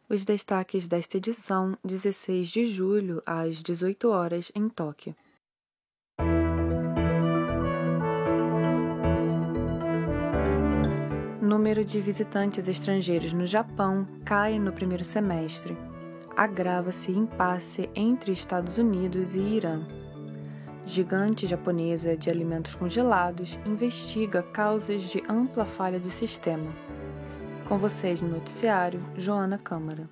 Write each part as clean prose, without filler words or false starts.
Os destaques desta edição, 16 de julho, às 18 horas, em Tóquio. Número de visitantes estrangeiros no Japão cai no primeiro semestre. Agrava-se impasse entre Estados Unidos e Irã. Gigante japonesa de alimentos congelados investiga causas de ampla falha de sistema. Com vocês no noticiário, Joana Câmara.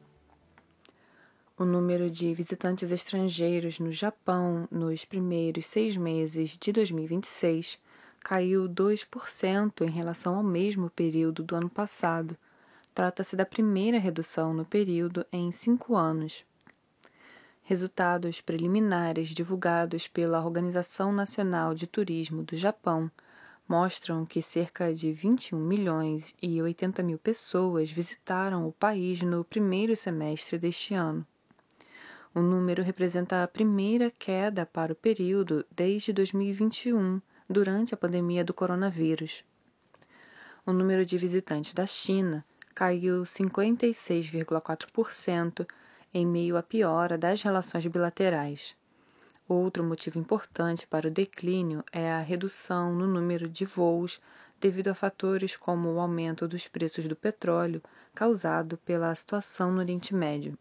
O número de visitantes estrangeiros no Japão nos primeiros 6 meses de 2026 caiu 2% em relação ao mesmo período do ano passado. Trata-se da primeira redução no período em 5 anos. Resultados preliminares divulgados pela Organização Nacional de Turismo do Japão mostram que cerca de 21 milhões e 80 mil pessoas visitaram o país no primeiro semestre deste ano. O número representa a primeira queda para o período desde 2021, durante a pandemia do coronavírus. O número de visitantes da China caiu 56,4% em meio à piora das relações bilaterais. Outro motivo importante para o declínio é a redução no número de voos devido a fatores como o aumento dos preços do petróleo causado pela situação no Oriente Médio.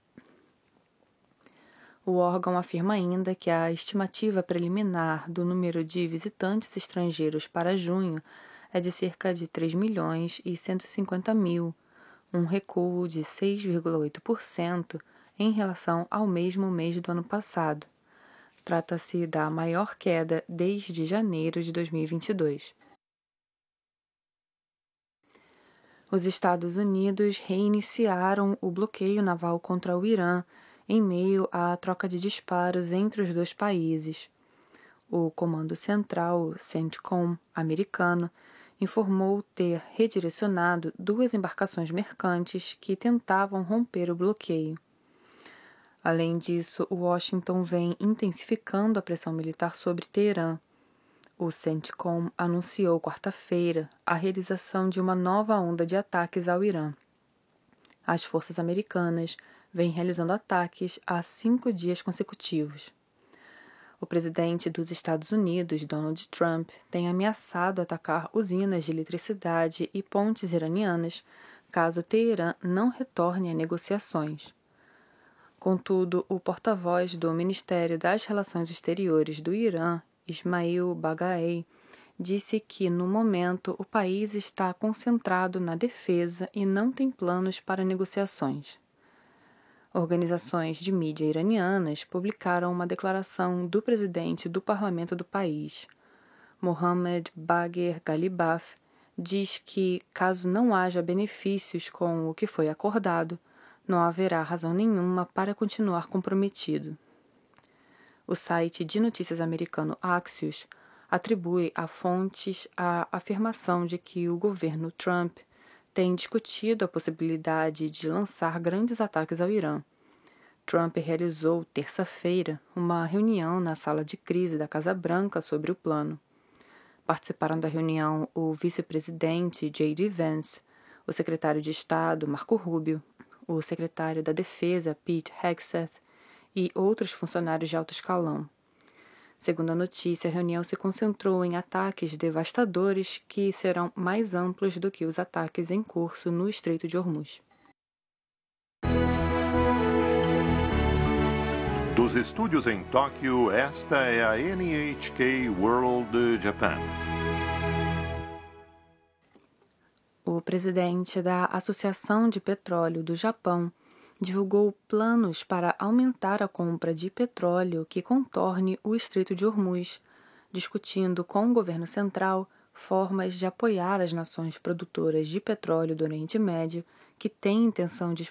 O órgão afirma ainda que a estimativa preliminar do número de visitantes estrangeiros para junho é de cerca de 3 milhões e 150 mil, um recuo de 6,8% em relação ao mesmo mês do ano passado. Trata-se da maior queda desde janeiro de 2022. Os Estados Unidos reiniciaram o bloqueio naval contra o Irã em meio à troca de disparos entre os dois países. O Comando Central CENTCOM americano informou ter redirecionado 2 embarcações mercantes que tentavam romper o bloqueio. Além disso, Washington vem intensificando a pressão militar sobre Teherã. O CENTCOM anunciou quarta-feira a realização de uma nova onda de ataques ao Irã. As forças americanas vêm realizando ataques há 5 dias consecutivos. O presidente dos Estados Unidos, Donald Trump, tem ameaçado atacar usinas de eletricidade e pontes iranianas caso Teherã não retorne a negociações. Contudo, o porta-voz do Ministério das Relações Exteriores do Irã, Ismail Baqai, disse que, no momento, o país está concentrado na defesa e não tem planos para negociações. Organizações de mídia iranianas publicaram uma declaração do presidente do parlamento do país. Mohammad Bagher Ghalibaf diz que, caso não haja benefícios com o que foi acordado, não haverá razão nenhuma para continuar comprometido. O site de notícias americano Axios atribui a fontes a afirmação de que o governo Trump tem discutido a possibilidade de lançar grandes ataques ao Irã. Trump realizou, terça-feira, uma reunião na sala de crise da Casa Branca sobre o plano. Participaram da reunião o vice-presidente J.D. Vance, o secretário de Estado Marco Rubio, o secretário da Defesa Pete Hegseth e outros funcionários de alto escalão. Segundo a notícia, a reunião se concentrou em ataques devastadores que serão mais amplos do que os ataques em curso no Estreito de Hormuz. Dos estúdios em Tóquio, esta é a NHK World Japan. O presidente da Associação de Petróleo do Japão divulgou planos para aumentar a compra de petróleo que contorne o Estreito de Hormuz, discutindo com o governo central formas de apoiar as nações produtoras de petróleo do Oriente Médio que têm intenção de